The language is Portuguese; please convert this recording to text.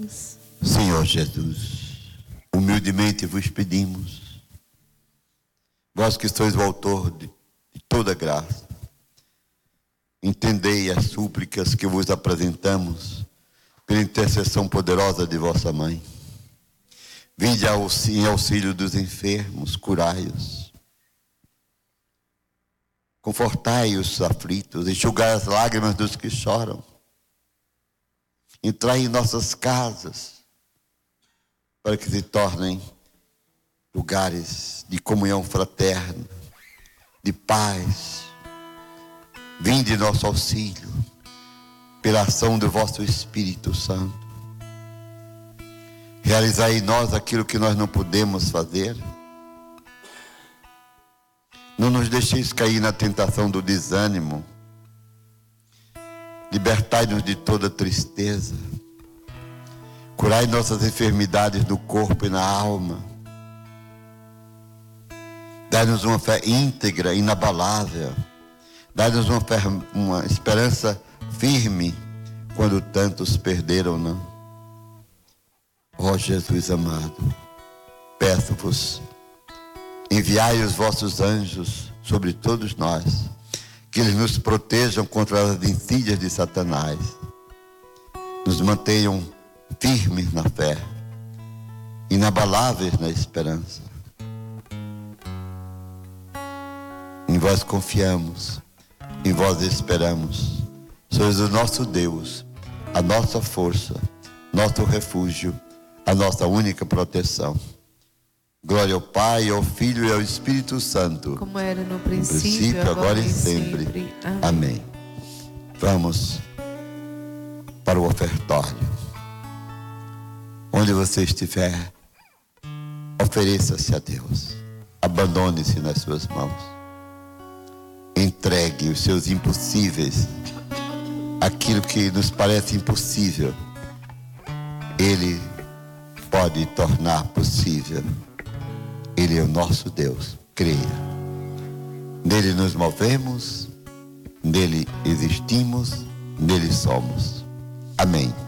Jesus. Senhor Jesus, humildemente vos pedimos, vós que sois o autor de toda graça, entendei as súplicas que vos apresentamos pela intercessão poderosa de vossa mãe. Vinde em auxílio dos enfermos, curai-os. Confortai os aflitos, enxugai as lágrimas dos que choram. Entrai em nossas casas, para que se tornem lugares de comunhão fraterna, de paz. Vinde nosso auxílio, pela ação do vosso Espírito Santo. Realizai em nós aquilo que nós não podemos fazer. Não nos deixeis cair na tentação do desânimo. Libertai-nos de toda tristeza. Curai nossas enfermidades do corpo e na alma. Dai-nos uma fé íntegra, inabalável. Dai-nos uma esperança firme quando tantos perderam, não? Ó Jesus amado, peço-vos, enviai os vossos anjos sobre todos nós, que eles nos protejam contra as insídias de Satanás, nos mantenham firmes na fé, inabaláveis na esperança. Em vós confiamos, em vós esperamos. Sois o nosso Deus, a nossa força, nosso refúgio, a nossa única proteção. Glória ao Pai, ao Filho e ao Espírito Santo. Como era no princípio, agora e sempre. Amém. Vamos para o ofertório. Onde você estiver, ofereça-se a Deus. Abandone-se nas suas mãos. Entregue os seus impossíveis, aquilo que nos parece impossível. Ele pode tornar possível. Ele é o nosso Deus. Creia. Nele nos movemos, nele existimos, nele somos. Amém.